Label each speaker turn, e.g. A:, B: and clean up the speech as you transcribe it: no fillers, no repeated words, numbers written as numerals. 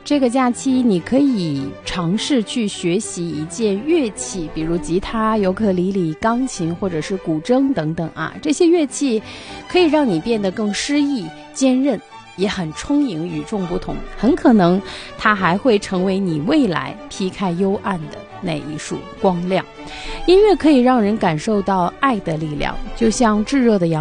A: 这个假期你可以尝试去学习一件乐器，比如吉他、尤克里里、钢琴或者是古筝等等啊。这些乐器可以让你变得更诗意、坚韧，也很充盈、与众不同。很可能它还会成为你未来劈开幽暗的那一束光亮。音乐可以让人感受到爱的力量，就像炙热的阳